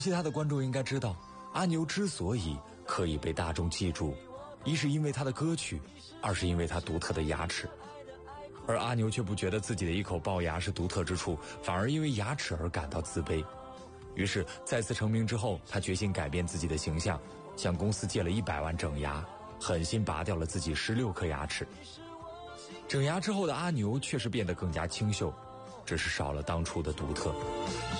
其他的观众应该知道，阿牛之所以可以被大众记住，一是因为他的歌曲，二是因为他独特的牙齿。而阿牛却不觉得自己的一口龅牙是独特之处，反而因为牙齿而感到自卑。于是再次成名之后，他决心改变自己的形象，向公司借了100万整牙，狠心拔掉了自己16颗牙齿。整牙之后的阿牛确实变得更加清秀，只是少了当初的独特。